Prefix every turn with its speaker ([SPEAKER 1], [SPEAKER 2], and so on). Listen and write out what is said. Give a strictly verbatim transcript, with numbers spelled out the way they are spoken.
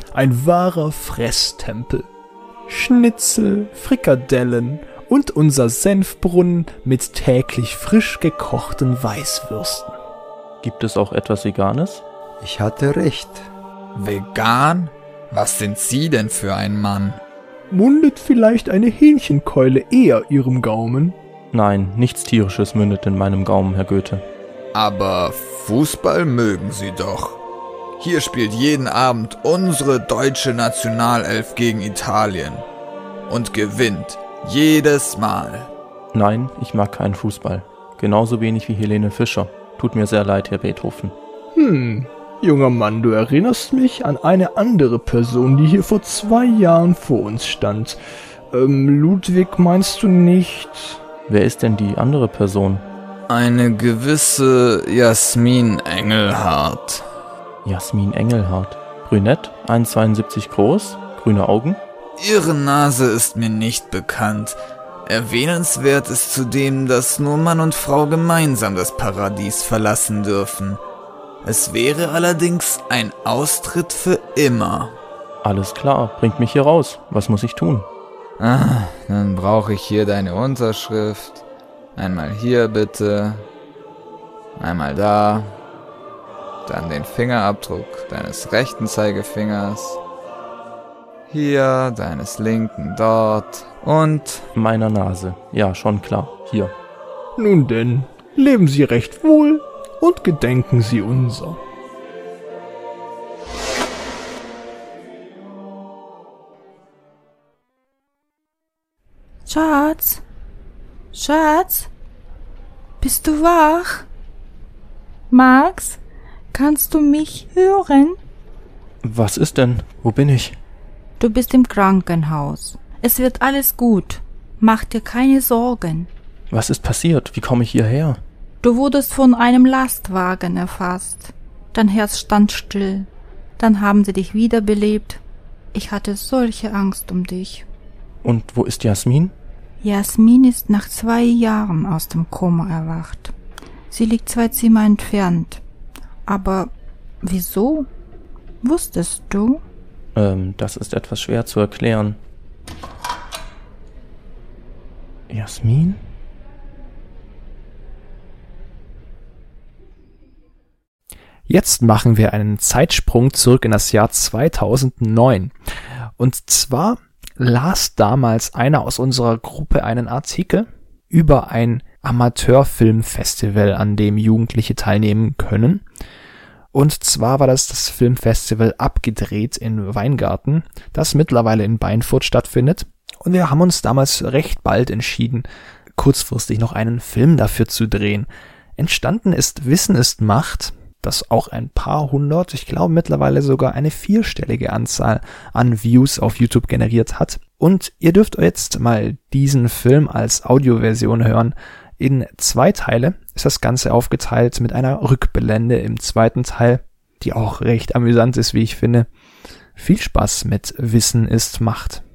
[SPEAKER 1] ein wahrer Fresstempel. Schnitzel, Frikadellen und unser Senfbrunnen mit täglich frisch gekochten Weißwürsten.
[SPEAKER 2] Gibt es auch etwas Veganes?
[SPEAKER 3] Ich hatte recht.
[SPEAKER 4] Vegan? Was sind Sie denn für ein Mann?
[SPEAKER 1] Mundet vielleicht eine Hähnchenkeule eher Ihrem Gaumen?
[SPEAKER 2] Nein, nichts Tierisches mündet in meinem Gaumen, Herr Goethe.
[SPEAKER 4] Aber Fußball mögen Sie doch. Hier spielt jeden Abend unsere deutsche Nationalelf gegen Italien. Und gewinnt. Jedes Mal.
[SPEAKER 2] Nein, ich mag keinen Fußball. Genauso wenig wie Helene Fischer. Tut mir sehr leid, Herr Beethoven.
[SPEAKER 1] Hm, junger Mann, du erinnerst mich an eine andere Person, die hier vor zwei Jahren vor uns stand. Ähm, Ludwig meinst du nicht?
[SPEAKER 2] Wer ist denn die andere Person?
[SPEAKER 4] Eine gewisse Jasmin Engelhardt.
[SPEAKER 2] Jasmin Engelhardt. Brünett, eins Komma zweiundsiebzig groß, grüne Augen.
[SPEAKER 4] Ihre Nase ist mir nicht bekannt. Erwähnenswert ist zudem, dass nur Mann und Frau gemeinsam das Paradies verlassen dürfen. Es wäre allerdings ein Austritt für immer.
[SPEAKER 2] Alles klar, bringt mich hier raus. Was muss ich tun?
[SPEAKER 4] Ah, dann brauche ich hier deine Unterschrift. Einmal hier bitte. Einmal da. Dann den Fingerabdruck deines rechten Zeigefingers. Hier, deines linken dort. Und
[SPEAKER 2] meiner Nase. Ja, schon klar. Hier.
[SPEAKER 1] Nun denn, leben Sie recht wohl und gedenken Sie unser.
[SPEAKER 5] Schatz? Schatz? Bist du wach? Max, kannst du mich hören?
[SPEAKER 2] Was ist denn? Wo bin ich?
[SPEAKER 5] Du bist im Krankenhaus. Es wird alles gut. Mach dir keine Sorgen.
[SPEAKER 2] Was ist passiert? Wie komme ich hierher?
[SPEAKER 5] Du wurdest von einem Lastwagen erfasst. Dein Herz stand still. Dann haben sie dich wiederbelebt. Ich hatte solche Angst um dich.
[SPEAKER 2] Und wo ist Jasmin?
[SPEAKER 5] Jasmin ist nach zwei Jahren aus dem Koma erwacht. Sie liegt zwei Zimmer entfernt. Aber wieso? Wusstest du?
[SPEAKER 2] Ähm, das ist etwas schwer zu erklären. Jasmin?
[SPEAKER 1] Jetzt machen wir einen Zeitsprung zurück in das Jahr zweitausendneun. Und zwar las damals einer aus unserer Gruppe einen Artikel über ein Amateurfilmfestival, an dem Jugendliche teilnehmen können. Und zwar war das das Filmfestival Abgedreht in Weingarten, das mittlerweile in Beinfurt stattfindet. Und wir haben uns damals recht bald entschieden, kurzfristig noch einen Film dafür zu drehen. Entstanden ist Wissen ist Macht, das auch ein paar hundert, ich glaube mittlerweile sogar eine vierstellige Anzahl an Views auf YouTube generiert hat. Und ihr dürft jetzt mal diesen Film als Audioversion hören. In zwei Teile ist das Ganze aufgeteilt mit einer Rückblende im zweiten Teil, die auch recht amüsant ist, wie ich finde. Viel Spaß mit Wissen ist Macht.